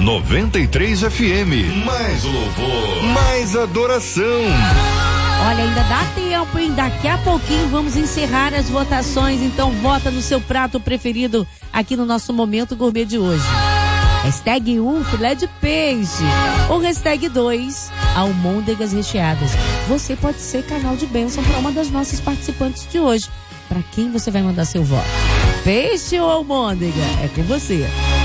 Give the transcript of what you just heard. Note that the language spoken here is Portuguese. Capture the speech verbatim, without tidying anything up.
noventa e três F M. Mais louvor, mais adoração. Olha, ainda dá tempo, hein? Daqui a pouquinho vamos encerrar as votações, então vota no seu prato preferido aqui no nosso Momento Gourmet de hoje. Hashtag um, filé de peixe. Ou hashtag dois, almôndegas recheadas. Você pode ser canal de bênção para uma das nossas participantes de hoje. Para quem você vai mandar seu voto? Peixe ou almôndega? É com você.